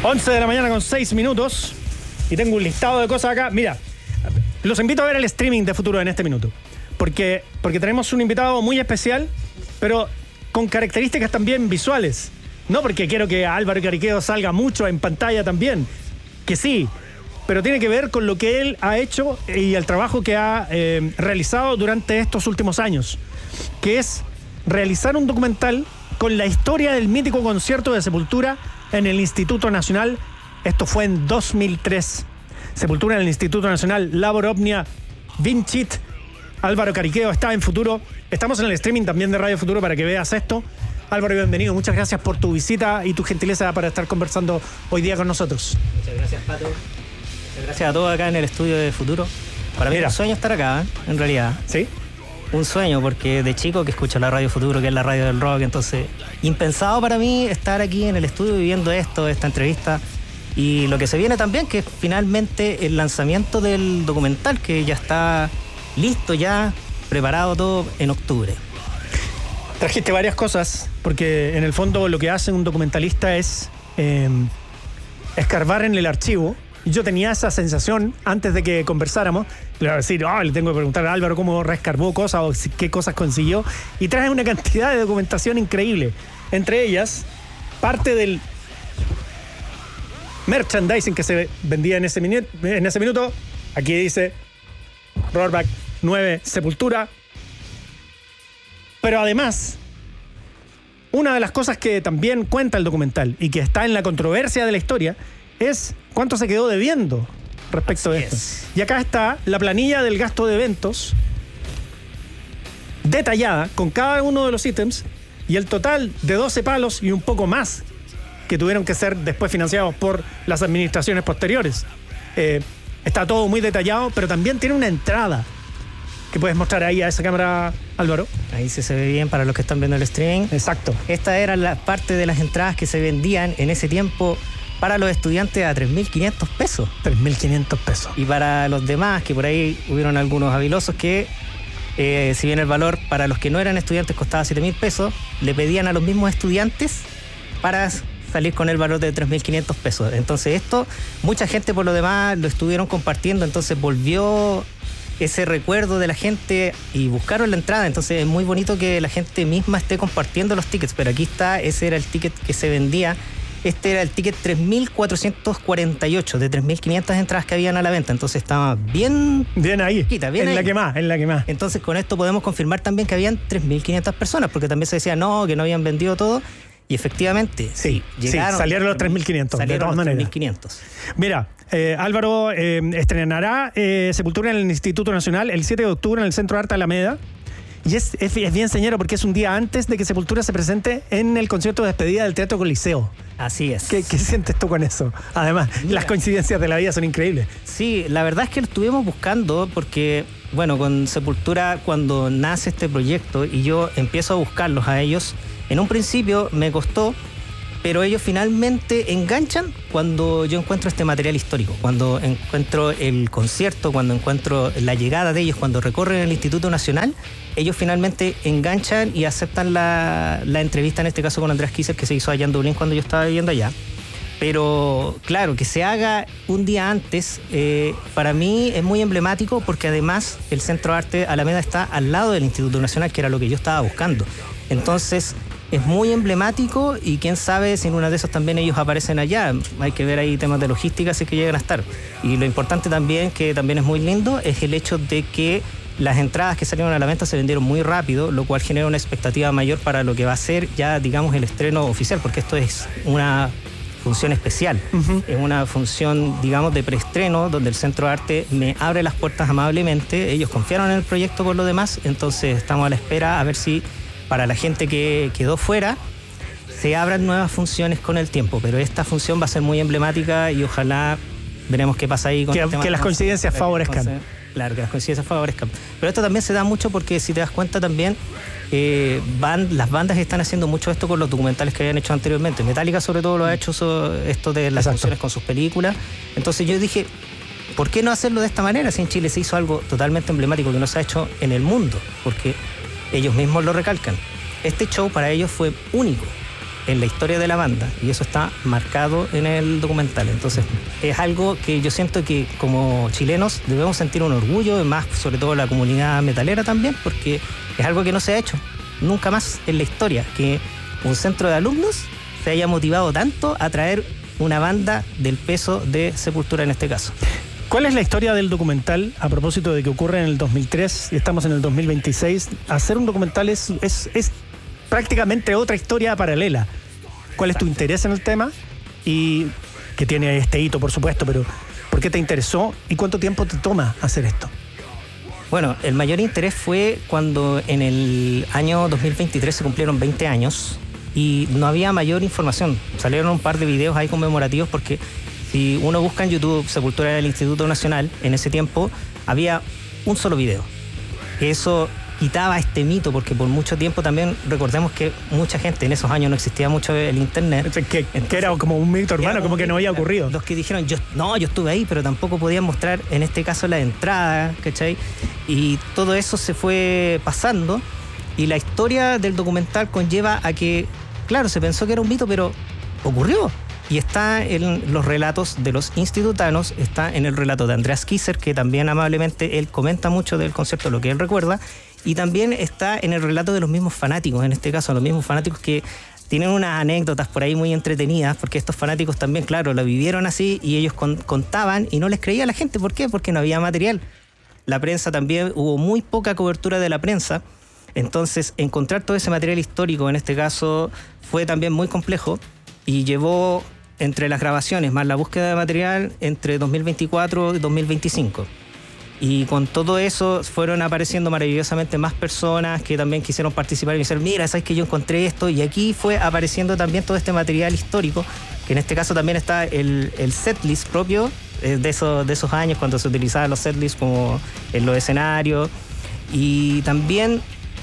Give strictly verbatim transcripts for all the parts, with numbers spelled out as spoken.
once de la mañana con seis minutos. Y tengo un listado de cosas acá. Mira, los invito a ver el streaming de Futuro en este minuto. Porque, porque tenemos un invitado muy especial, pero con características también visuales. No porque quiero que Álvaro Cariqueo salga mucho en pantalla también. Que sí, pero tiene que ver con lo que él ha hecho y el trabajo que ha eh, realizado durante estos últimos años. Que es realizar un documental con la historia del mítico concierto de Sepultura en el Instituto Nacional. Esto fue en dos mil tres. Sepultura en el Instituto Nacional, Labor Omnia, Vincit. Álvaro Cariqueo está en Futuro. Estamos en el streaming también de Radio Futuro para que veas esto. Álvaro, bienvenido. Muchas gracias por tu visita y tu gentileza para estar conversando hoy día con nosotros. Muchas gracias, Pato. Muchas gracias a todos acá en el estudio de Futuro. Para mí Mira. es un sueño estar acá, ¿eh? En realidad. ¿Sí? Un sueño, porque de chico que escucho la Radio Futuro, que es la radio del rock, entonces impensado para mí estar aquí en el estudio viviendo esto, esta entrevista. Y lo que se viene también, que es finalmente el lanzamiento del documental, que ya está listo, ya preparado todo en octubre. Trajiste varias cosas, porque en el fondo lo que hace un documentalista es eh, escarbar en el archivo. Yo tenía esa sensación antes de que conversáramos. Le iba a decir, oh, le tengo que preguntar a Álvaro cómo rescarbó cosas o qué cosas consiguió. Y trae una cantidad de documentación increíble. Entre ellas, parte del merchandising que se vendía en ese, minu- en ese minuto. Aquí dice Rohrback nueve Sepultura. Pero además, una de las cosas que también cuenta el documental y que está en la controversia de la historia es cuánto se quedó debiendo respecto Así de esto. es. Y acá está la planilla del gasto de eventos detallada con cada uno de los ítems y el total de doce palos y un poco más que tuvieron que ser después financiados por las administraciones posteriores. Eh, está todo muy detallado, pero también tiene una entrada que puedes mostrar ahí a esa cámara, Álvaro. Ahí sí se ve bien para los que están viendo el streaming. Exacto. Esta era la parte de las entradas que se vendían en ese tiempo para los estudiantes a tres mil quinientos pesos. tres mil quinientos pesos. Y para los demás, que por ahí hubieron algunos habilosos que, eh, si bien el valor para los que no eran estudiantes costaba siete mil pesos, le pedían a los mismos estudiantes para salir con el valor de tres mil quinientos pesos. Entonces esto, mucha gente por lo demás lo estuvieron compartiendo, entonces volvió ese recuerdo de la gente y buscaron la entrada. Entonces es muy bonito que la gente misma esté compartiendo los tickets, pero aquí está, ese era el ticket que se vendía. Este era el ticket tres mil cuatrocientos cuarenta y ocho de tres mil quinientas entradas que habían a la venta, entonces estaba bien Bien ahí, Quita, bien en ahí. la que más, en la que más. Entonces con esto podemos confirmar también que habían tres mil quinientas personas, porque también se decía no, que no habían vendido todo, y efectivamente Sí, llegaron, sí, salieron los tres mil quinientos, de salieron todas los maneras. tres mil quinientos. Mira, eh, Álvaro eh, estrenará eh, Sepultura en el Instituto Nacional el siete de octubre en el Centro Arte Alameda. Y es, es, es bien señero porque es un día antes de que Sepultura se presente en el concierto de despedida del Teatro Coliseo. Así es. ¿Qué, qué sientes tú con eso? Además, Mira. las coincidencias de la vida son increíbles. Sí, la verdad es que lo estuvimos buscando porque, bueno, con Sepultura, cuando nace este proyecto y yo empiezo a buscarlos a ellos, en un principio me costó, pero ellos finalmente enganchan cuando yo encuentro este material histórico, cuando encuentro el concierto, cuando encuentro la llegada de ellos, cuando recorren el Instituto Nacional, ellos finalmente enganchan y aceptan la, la entrevista, en este caso con Andrés Kisser, que se hizo allá en Dublín cuando yo estaba viviendo allá. Pero claro, que se haga un día antes, eh, para mí es muy emblemático porque además el Centro de Arte Alameda está al lado del Instituto Nacional, que era lo que yo estaba buscando. Entonces es muy emblemático y quién sabe si en una de esas también ellos aparecen allá. Hay que ver ahí temas de logística si es que llegan a estar. Y lo importante también, que también es muy lindo, es el hecho de que las entradas que salieron a la venta se vendieron muy rápido, lo cual genera una expectativa mayor para lo que va a ser ya, digamos, el estreno oficial, porque esto es una función especial. Uh-huh. Es una función, digamos, de preestreno, donde el Centro de Arte me abre las puertas amablemente. Ellos confiaron en el proyecto por lo demás, entonces estamos a la espera a ver si para la gente que quedó fuera se abran nuevas funciones con el tiempo, pero esta función va a ser muy emblemática y ojalá veremos qué pasa ahí con que, el tema. Que las coincidencias favorezcan. Entonces, claro, que las coincidencias favorezcan. Pero esto también se da mucho porque, si te das cuenta también, eh, van, las bandas están haciendo mucho esto con los documentales que habían hecho anteriormente. Metallica sobre todo lo ha hecho so, esto de las Exacto. funciones con sus películas. Entonces yo dije, ¿por qué no hacerlo de esta manera? Si en Chile se hizo algo totalmente emblemático que no se ha hecho en el mundo, porque ellos mismos lo recalcan. Este show para ellos fue único. en la historia de la banda, y eso está marcado en el documental. Entonces es algo que yo siento que como chilenos debemos sentir un orgullo, más sobre todo la comunidad metalera también, porque es algo que no se ha hecho nunca más en la historia, que un centro de alumnos se haya motivado tanto a traer una banda del peso de Sepultura en este caso. ¿Cuál es la historia del documental a propósito de que ocurre en el dos mil tres y estamos en el dos mil veintiséis? Hacer un documental es, es, es prácticamente otra historia paralela. ¿Cuál es tu interés en el tema? Y que tiene este hito, por supuesto, pero ¿por qué te interesó y cuánto tiempo te toma hacer esto? Bueno, el mayor interés fue cuando en el año dos mil veintitrés se cumplieron veinte años y no había mayor información. Salieron un par de videos ahí conmemorativos porque si uno busca en YouTube Sepultura del Instituto Nacional, en ese tiempo había un solo video. Eso quitaba este mito, porque por mucho tiempo también recordemos que mucha gente, en esos años no existía mucho el internet. Que, que, Entonces, que era como un mito urbano, como, como que no había ocurrido. Los que dijeron, yo no, yo estuve ahí, pero tampoco podían mostrar, en este caso, la entrada, ¿cachai? Y todo eso se fue pasando, y la historia del documental conlleva a que, claro, se pensó que era un mito, pero ocurrió. Y está en los relatos de los institutanos, está en el relato de Andreas Kisser, que también amablemente él comenta mucho del concierto, lo que él recuerda, y también está en el relato de los mismos fanáticos, en este caso, los mismos fanáticos que tienen unas anécdotas por ahí muy entretenidas, porque estos fanáticos también, claro, lo vivieron así y ellos con, contaban y no les creía a la gente. ¿Por qué? Porque no había material. La prensa también, hubo muy poca cobertura de la prensa, entonces encontrar todo ese material histórico, en este caso, fue también muy complejo y llevó, entre las grabaciones más la búsqueda de material, entre dos mil veinticuatro y dos mil veinticinco. Y con todo eso fueron apareciendo maravillosamente más personas que también quisieron participar y decir, mira, ¿sabes que yo encontré esto? Y aquí fue apareciendo también todo este material histórico, que en este caso también está el, el setlist propio eh, de, esos, de esos años, cuando se utilizaban los setlists como en los escenarios. Y también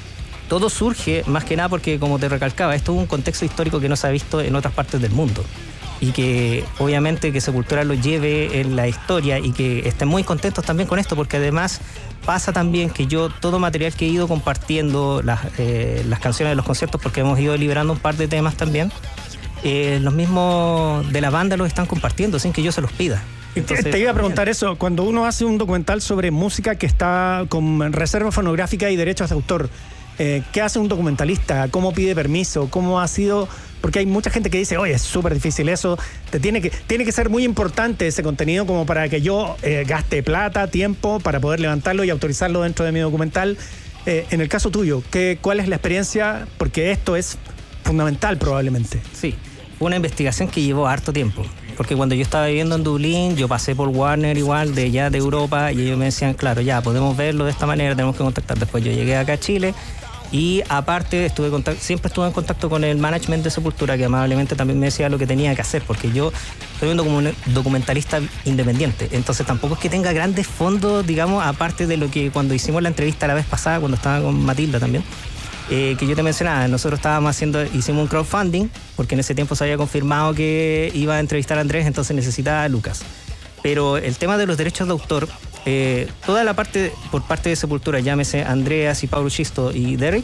todo surge más que nada porque, como te recalcaba, esto es un contexto histórico que no se ha visto en otras partes del mundo. Y que obviamente que Sepultura lo lleve en la historia y que estén muy contentos también con esto, porque además pasa también que yo todo material que he ido compartiendo, las, eh, las canciones de los conciertos, porque hemos ido liberando un par de temas también, eh, los mismos de la banda los están compartiendo sin que yo se los pida. Entonces, te iba a preguntar eso, cuando uno hace un documental sobre música que está con reserva fonográfica y derechos de autor, eh, ¿qué hace un documentalista? ¿Cómo pide permiso? ¿Cómo ha sido...? Porque hay mucha gente que dice, oye, es súper difícil eso, te tiene que, tiene que ser muy importante ese contenido como para que yo eh, gaste plata, tiempo, para poder levantarlo y autorizarlo dentro de mi documental. Eh, en el caso tuyo, ¿qué, ¿cuál es la experiencia? Porque esto es fundamental probablemente. Sí, fue una investigación que llevó harto tiempo. Porque cuando yo estaba viviendo en Dublín, yo pasé por Warner igual, de allá de Europa, y ellos me decían, claro, ya, podemos verlo de esta manera, tenemos que contactar. Después yo llegué acá a Chile, y aparte estuve contacto, siempre estuve en contacto con el management de Sepultura, que amablemente también me decía lo que tenía que hacer, porque yo soy un documentalista independiente, entonces tampoco es que tenga grandes fondos, digamos, aparte de lo que cuando hicimos la entrevista la vez pasada, cuando estaba con Matilda también, eh, que yo te mencionaba, nosotros estábamos haciendo, hicimos un crowdfunding, porque en ese tiempo se había confirmado que iba a entrevistar a Andrés, entonces necesitaba a Lucas. Pero el tema de los derechos de autor, eh, toda la parte por parte de Sepultura, llámese Andreas y Paulo Chisto y Derek,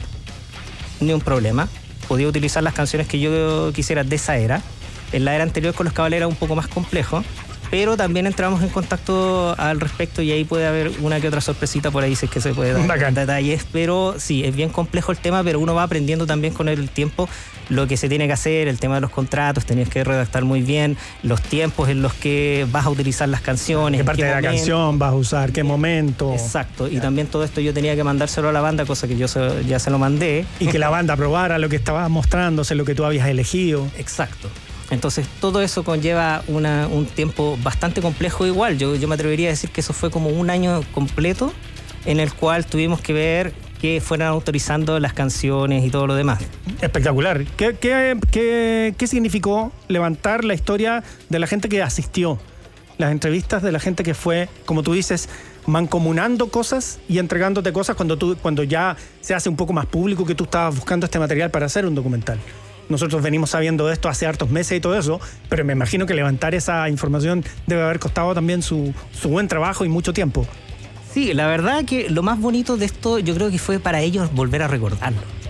ni un problema. Podía utilizar las canciones que yo quisiera de esa era. En la era anterior con los Caballeros era un poco más complejo, pero también entramos en contacto al respecto y ahí puede haber una que otra sorpresita por ahí, si es que se puede dar Bacán. detalles, pero sí, es bien complejo el tema, pero uno va aprendiendo también con el tiempo lo que se tiene que hacer, el tema de los contratos, tenías que redactar muy bien los tiempos en los que vas a utilizar las canciones. ¿Qué parte qué de momento, la canción vas a usar? ¿Qué momento? Exacto, y también todo esto yo tenía que mandárselo a la banda, cosa que yo se, ya se lo mandé. Y que la banda aprobara lo que estabas mostrándose, lo que tú habías elegido. Exacto. Entonces todo eso conlleva una, un tiempo bastante complejo igual. Yo, yo me atrevería a decir que eso fue como un año completo en el cual tuvimos que ver que fueran autorizando las canciones y todo lo demás. Espectacular. ¿Qué, qué, qué, qué significó levantar la historia de la gente que asistió? Las entrevistas de la gente que fue, como tú dices, mancomunando cosas y entregándote cosas cuando, tú, cuando ya se hace un poco más público que tú estabas buscando este material para hacer un documental. Nosotros venimos sabiendo de esto hace hartos meses y todo eso, pero me imagino que levantar esa información debe haber costado también su, su buen trabajo y mucho tiempo. Sí, la verdad que lo más bonito de esto yo creo que fue para ellos volver a recordarlo.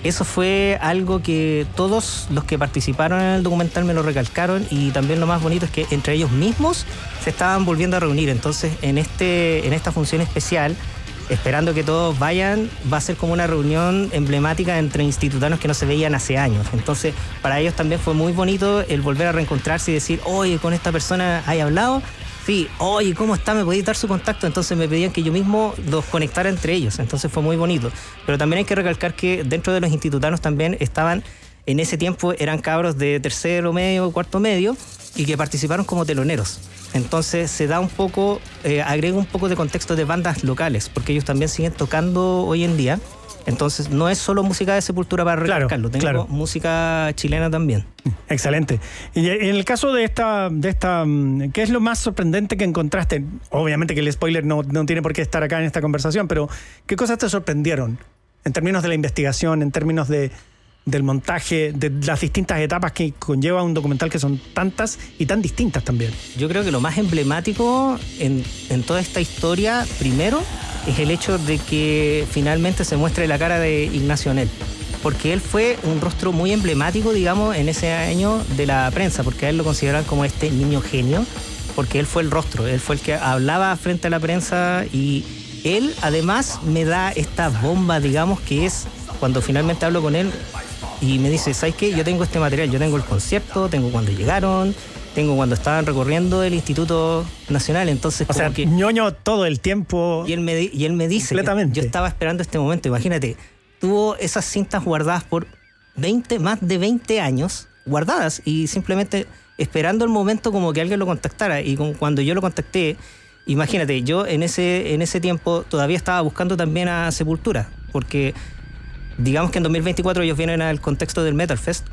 eso fue algo que todos los que participaron en el documental me lo recalcaron, y también lo más bonito es que entre ellos mismos se estaban volviendo a reunir. Entonces en, este, en esta función especial, esperando que todos vayan, va a ser como una reunión emblemática entre institutanos que no se veían hace años. Entonces para ellos también fue muy bonito el volver a reencontrarse y decir, oye, con esta persona hay hablado. Sí, oye, ¿cómo está? ¿Me podéis dar su contacto? Entonces me pedían que yo mismo los conectara entre ellos. Entonces fue muy bonito. Pero también hay que recalcar que dentro de los institutanos también estaban, en ese tiempo eran cabros de tercero medio, cuarto medio, y que participaron como teloneros. Entonces se da un poco, eh, agrega un poco de contexto de bandas locales, porque ellos también siguen tocando hoy en día. Entonces no es solo música de Sepultura para recalcarlo, tengo claro. música chilena también. Excelente. Y en el caso de esta, de esta, ¿qué es lo más sorprendente que encontraste? Obviamente que el spoiler no, no tiene por qué estar acá en esta conversación, pero ¿qué cosas te sorprendieron en términos de la investigación, en términos de, del montaje, de las distintas etapas que conlleva un documental, que son tantas y tan distintas también? Yo creo que lo más emblemático en, en toda esta historia, primero, es el hecho de que finalmente se muestre la cara de Ignacio Anel, porque él fue un rostro muy emblemático, digamos, en ese año de la prensa, porque a él lo consideran como este niño genio, porque él fue el rostro, él fue el que hablaba frente a la prensa, y él además me da esta bomba, digamos, que es cuando finalmente hablo con él y me dice, ¿sabes qué? Yo tengo este material, yo tengo el concierto, tengo cuando llegaron, tengo cuando estaban recorriendo el Instituto Nacional. Entonces, o como sea, que ñoño todo el tiempo. Y él me, y él me dice, completamente. Yo estaba esperando este momento, imagínate, tuvo esas cintas guardadas por veinte, más de veinte años, guardadas, y simplemente esperando el momento como que alguien lo contactara. Y con, cuando yo lo contacté, imagínate, yo en ese, en ese tiempo todavía estaba buscando también a Sepultura, porque digamos que en dos mil veinticuatro ellos vienen al contexto del Metal Fest,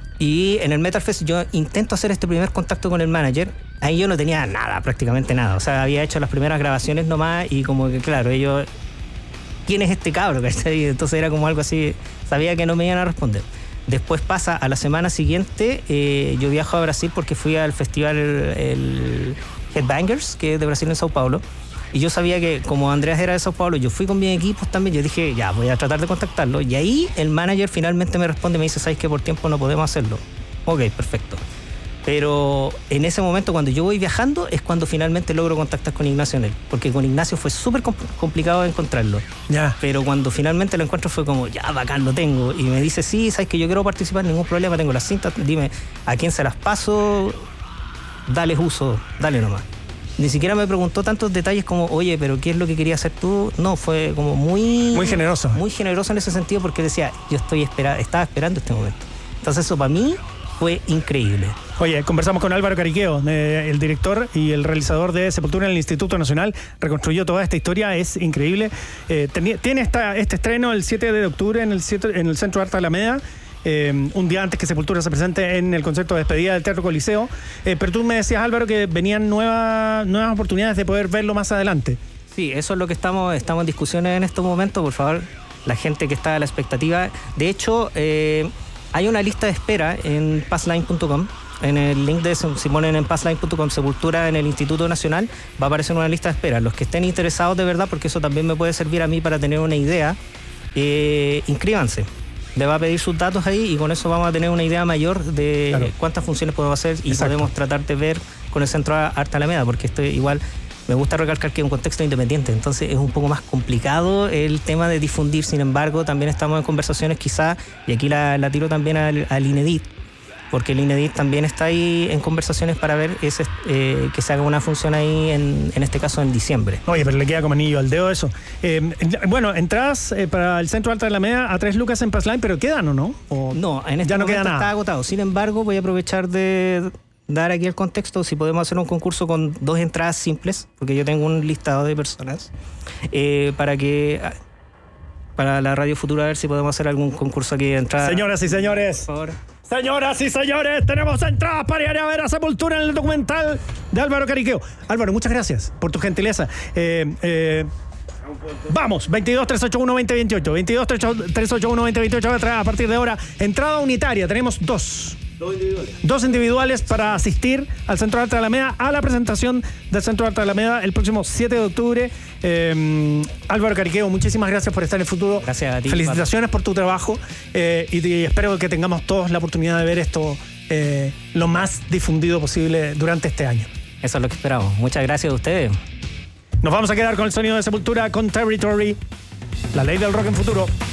y en el Metal Fest yo intento hacer este primer contacto con el manager. Ahí yo no tenía nada, prácticamente nada. O sea, había hecho las primeras grabaciones nomás, y como que claro, ellos, ¿quién es este cabro? Entonces era como algo así, sabía que no me iban a responder. Después pasa a la semana siguiente, eh, yo viajo a Brasil porque fui al festival el, el Headbangers, que es de Brasil en Sao Paulo. Y yo sabía que como Andreas era de Sao Paulo, yo fui con mis equipos también, yo dije, ya, voy a tratar de contactarlo. Y ahí el manager finalmente me responde y me dice, ¿sabes qué? Por tiempo no podemos hacerlo. Ok, perfecto. Pero en ese momento, cuando yo voy viajando, es cuando finalmente logro contactar con Ignacio Anel, porque con Ignacio fue súper compl- complicado encontrarlo. Ya. Pero cuando finalmente lo encuentro fue como, ya, bacán, lo tengo. Y me dice, sí, ¿sabes que yo quiero participar? Ningún problema, tengo las cintas, dime a quién se las paso, dale uso, dale nomás. Ni siquiera me preguntó tantos detalles como, oye, pero ¿qué es lo que querías hacer tú? No, fue como muy... Muy generoso. Muy generoso en ese sentido, porque decía, yo estoy espera, estaba esperando este momento. Entonces eso para mí fue increíble. Oye, conversamos con Álvaro Cariqueo, eh, el director y el realizador de Sepultura en el Instituto Nacional. Reconstruyó toda esta historia, es increíble. Eh, ten, tiene esta, este estreno el siete de octubre en el, siete, en el Centro de Arte Alameda. Eh, un día antes que Sepultura se presente en el concierto de despedida del Teatro Coliseo. Eh, pero tú me decías, Álvaro, que venían nuevas, nuevas oportunidades de poder verlo más adelante. Sí, eso es lo que estamos, estamos en discusiones en estos momentos. Por favor, la gente que está a la expectativa. De hecho, eh, hay una lista de espera en passline punto com. En el link de, si ponen en passline punto com Sepultura en el Instituto Nacional, va a aparecer una lista de espera. Los que estén interesados de verdad, porque eso también me puede servir a mí para tener una idea, eh, inscríbanse. Le va a pedir sus datos ahí y con eso vamos a tener una idea mayor de claro. cuántas funciones podemos hacer y Exacto. podemos tratar de ver con el Centro Arte Alameda, porque esto igual me gusta recalcar que es un contexto independiente, entonces es un poco más complicado el tema de difundir. Sin embargo, también estamos en conversaciones quizás, y aquí la, la tiro también al, al INEDIT, porque el INEDIT también está ahí en conversaciones para ver ese, eh, que se haga una función ahí, en, en este caso en diciembre. Oye, pero le queda como anillo al dedo eso. Eh, bueno, entradas eh, para el Centro Arte de Alameda a tres lucas en Passline, pero ¿quedan o no? ¿O no, en este ya no momento queda nada. Está agotado. Sin embargo, voy a aprovechar de dar aquí el contexto, si podemos hacer un concurso con dos entradas simples, porque yo tengo un listado de personas, eh, para que... para la Radio Futura, a ver si podemos hacer algún concurso aquí de entrada. Señoras y señores, por favor. Señoras y señores, tenemos entradas para ir a ver a Sepultura en el documental de Álvaro Cariqueo. Álvaro, muchas gracias por tu gentileza. Eh, eh, vamos, veintidós, trescientos ochenta y uno, veinte veintiocho. veintidós, trescientos ochenta y uno, veinte veintiocho. A partir de ahora, entrada unitaria. Tenemos dos. Dos individuales. Dos individuales para asistir al Centro de Arte de Alameda, a la presentación del Centro de Arte de Alameda el próximo siete de octubre. Eh, Álvaro Cariqueo, muchísimas gracias por estar en el Futuro. Gracias a ti. Felicitaciones Pato. por tu trabajo eh, y, y espero que tengamos todos la oportunidad de ver esto eh, lo más difundido posible durante este año. Eso es lo que esperamos. Muchas gracias a ustedes. Nos vamos a quedar con el sonido de Sepultura, con Territory, la ley del rock en Futuro.